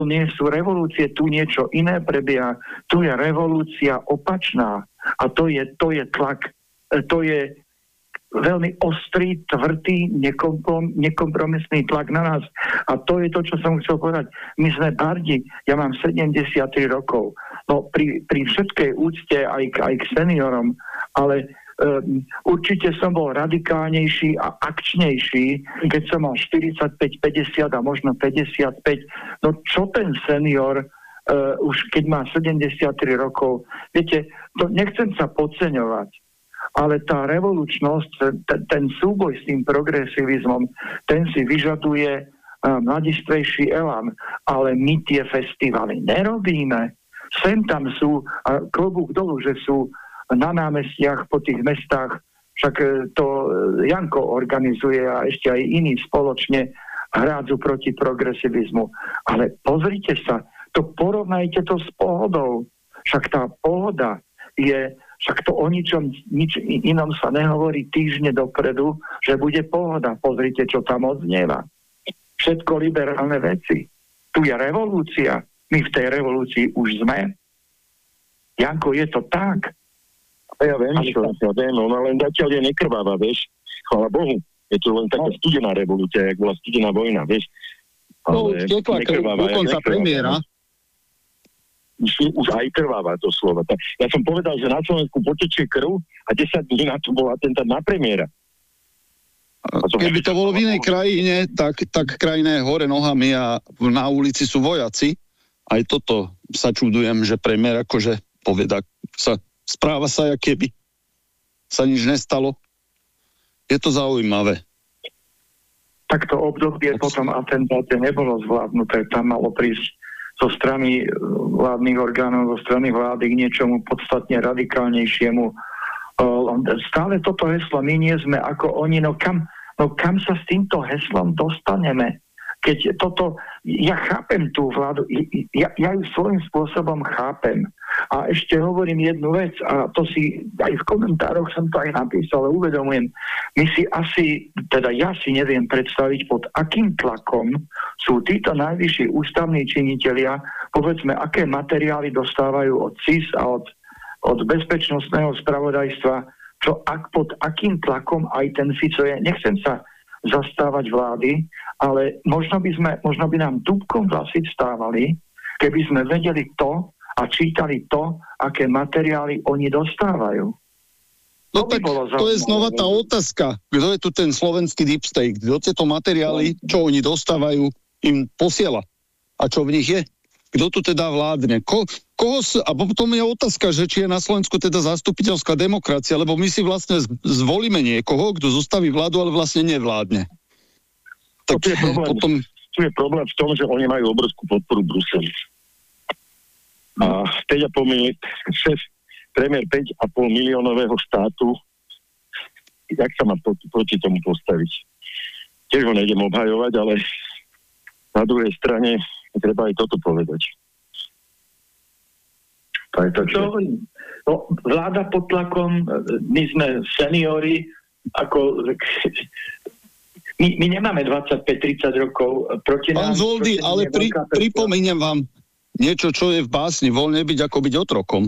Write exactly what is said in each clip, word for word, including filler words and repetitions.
nie sú revolúcie, tu niečo iné prebieha, tu je revolúcia opačná a to je, to je tlak, to je veľmi ostrý, tvrdý, nekomprom, nekompromisný tlak na nás a to je to, čo som chcel povedať. My sme bardi, ja mám sedemdesiattri rokov, no pri, pri všetkej úcte aj, aj k seniorom, ale Um, určite som bol radikálnejší a akčnejší, keď som mal štyridsaťpäť, päťdesiat a možno päťdesiatpäť. No čo ten senior uh, už keď má sedemdesiattri rokov? Viete, to nechcem sa podceňovať, ale tá revolučnosť, ten, ten súboj s tým progresivizmom, ten si vyžaduje uh, mladistvejší elan, ale my tie festivaly nerobíme. Sem tam sú, a klobúk dolu, že sú na námestiach po tých mestách, však to Janko organizuje a ešte aj iní spoločne hrádzu proti progresivizmu. Ale pozrite sa, to porovnajte to s pohodou. Však tá pohoda je, však to o ničom, nič inom sa nehovorí týždne dopredu, že bude pohoda. Pozrite, čo tam odznieva. Všetko liberálne veci. Tu je revolúcia. My v tej revolúcii už sme. Janko, je to tak? Ja viem, čo ja viem, ona len zatiaľ je nekrváva, vieš. Chvála Bohu. Je to len taká studená revolúcia, jak bola studená vojna, vieš. No, už tekla dokonca premiéra. Už, už aj krváva to slovo. Ja som povedal, že na Slovensku potečie krv a desať dní na to bol atentát na premiéra. Keby to bolo v inej krajine, tak, tak krajina je hore nohami a na ulici sú vojaci. Aj toto sa čudujem, že premiér akože poveda sa správa sa, jak keby sa nič nestalo. Je to zaujímavé. Takto obdobie potom atentáte nebolo zvládnuté. Tam malo prísť zo strany vládnych orgánov, zo strany vlády k niečomu podstatne radikálnejšiemu. Stále toto heslo, my nie sme ako oni, no kam, no kam sa s týmto heslom dostaneme? Keď toto, ja chápem tú vládu, ja, ja ju svojím spôsobom chápem. A ešte hovorím jednu vec, a to si aj v komentároch som to aj napísal, ale uvedomujem, my si asi, teda ja si neviem predstaviť, pod akým tlakom sú títo najvyšší ústavní činitelia, povedzme, aké materiály dostávajú od C I S a od, od bezpečnostného spravodajstva, čo ak pod akým tlakom aj ten Fico je. Nechcem sa zastávať vlády, ale možno by, sme, možno by nám dúbkom vlasy vstávali, keby sme vedeli to a čítali to, aké materiály oni dostávajú. No to tak to je znova tá otázka. Kto je tu ten slovenský deep state? Kto tieto materiály, čo oni dostávajú, im posiela? A čo v nich je? Kto tu teda vládne? Ko, koho s, a potom je otázka, že či je na Slovensku teda zastupiteľská demokracia, lebo my si vlastne zvolíme niekoho, kto zostaví vládu, ale vlastne nevládne. Tak tu je problém, potom... tu je problém v tom, že oni majú obrovskú podporu Bruseli. A päť a pol mili... šéf, premiér päť a pol miliónového štátu, jak sa má proti tomu postaviť? Tiež ho nejdem obhajovať, ale na druhej strane treba aj toto povedať. To je to, čo hovorím. No, vláda pod tlakom, my sme seniori, ako... My, my nemáme dvadsaťpäť tridsať rokov proti nám. Pán Zoldy, ale pri, pripomeniem vám niečo, čo je v básni. Voľne byť, ako byť otrokom.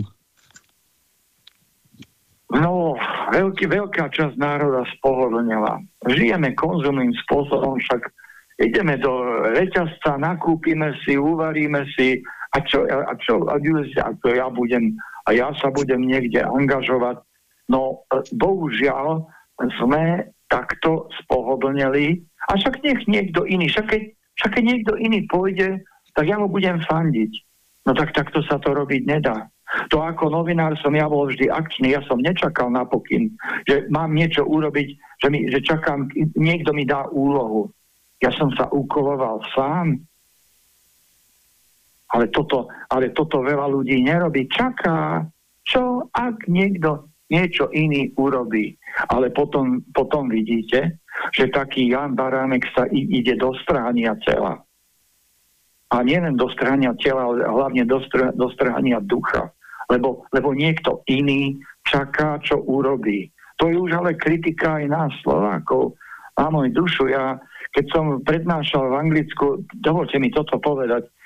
No, veľký, veľká časť národa spohodlnila. Žijeme konzumným spôsobom, však ideme do reťazca, nakúpime si, uvaríme si a čo, a čo, a čo ja budem, a ja sa budem niekde angažovať. No, bohužiaľ, sme takto spohodlneli a však nech niekto iný, však keď, však keď niekto iný pôjde, tak ja mu budem fandiť. No tak takto sa to robiť nedá. To ako novinár som ja bol vždy akčný, ja som nečakal na pokyn, že mám niečo urobiť, že, mi, že čakám, niekto mi dá úlohu. Ja som sa ukoloval sám. Ale toto, ale toto veľa ľudí nerobí. Čaká, čo ak niekto niečo iný urobí. Ale potom, potom vidíte, že taký Jan Baránek sa i, ide do strhania tela. A nielen do strhania tela, ale hlavne do, str- do strhania ducha. Lebo, lebo niekto iný čaká, čo urobí. To je už ale kritika aj nás, Slovákov. A môj dušu, ja keď som prednášal v Anglicku, dovolte mi toto povedať,